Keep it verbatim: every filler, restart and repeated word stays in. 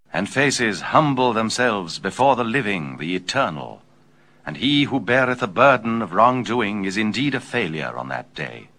And faces humble themselves before the living, the eternal. And he who beareth a burden of wrongdoing is indeed a failure on that day.